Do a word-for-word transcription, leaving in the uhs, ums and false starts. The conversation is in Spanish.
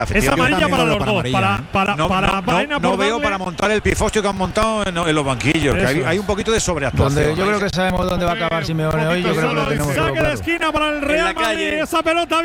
Es amarilla para los dos. Para, para, no, para no, Baena no, no por veo darle... para montar el pifostio que han montado en, en los banquillos. Que hay, hay un poquito de sobreactuación. Donde yo creo que sabemos dónde va a acabar Simeone hoy. Yo creo que lo tenemos Saque de claro. esquina para el Real Madrid. Esa pelota